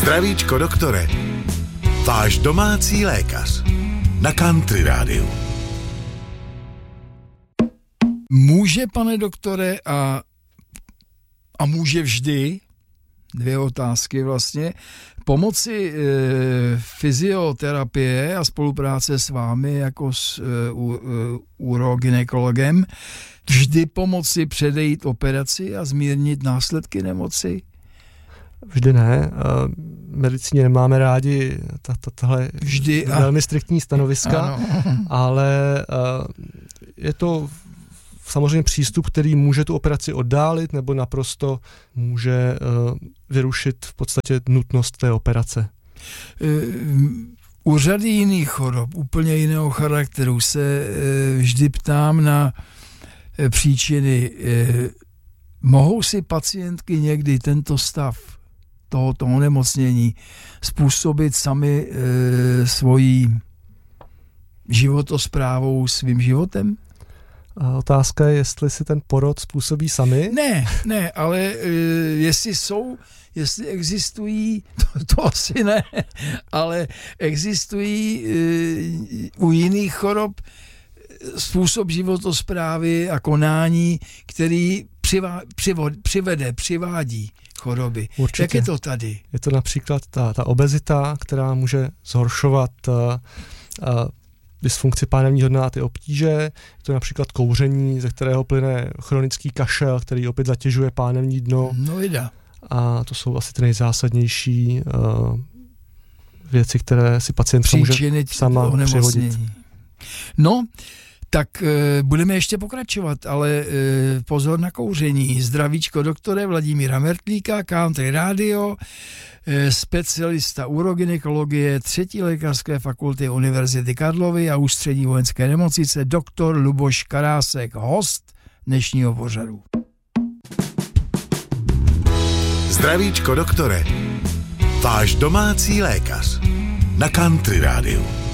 Zdravíčko doktore, váš domácí lékař na Country Rádiu. Může, pane doktore, a může vždy, dvě otázky vlastně, pomoci fyzioterapie a spolupráce s vámi jako s urogynekologem vždy pomoci předejít operaci a zmírnit následky nemoci? Vždy ne. V medicíně nemáme rádi tahle vždy velmi striktní stanoviska, ale je to samozřejmě přístup, který může tu operaci oddálit nebo naprosto může vyrušit v podstatě nutnost té operace. U řady jiných chorob, úplně jiného charakteru, se vždy ptám na příčiny. Mohou si pacientky někdy tento stav tohoto onemocnění způsobit sami svojí životosprávou, svým životem? A otázka je, jestli si ten porod způsobí sami? Ne, ale jestli existují, to asi ne, ale existují u jiných chorob způsob životosprávy a konání, který přivádí choroby. Určitě. Jak je to tady? Je to například ta obezita, která může zhoršovat dysfunkci pánevního dna a ty obtíže. Je to například kouření, ze kterého plyne chronický kašel, který opět zatěžuje pánevní dno. No jde. A to jsou asi ty nejzásadnější věci, které si pacient může sama přivodit. No, tak budeme ještě pokračovat, ale pozor na kouření. Zdravíčko doktore Vladimíra Mertlíka, Country Radio, specialista urogynekologie 3. lékařské fakulty Univerzity Karlovy a Ústřední vojenské nemocnice, doktor Luboš Karásek, host dnešního pořadu. Zdravíčko doktore, váš domácí lékař na Country Rádiu.